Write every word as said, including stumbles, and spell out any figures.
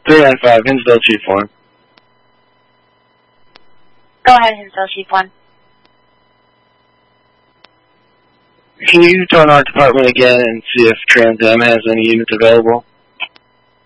three nine five, Hinsdale Chief one. Go ahead, Hinsdale Chief one. Can you join our department again and see if Trans Am has any units available?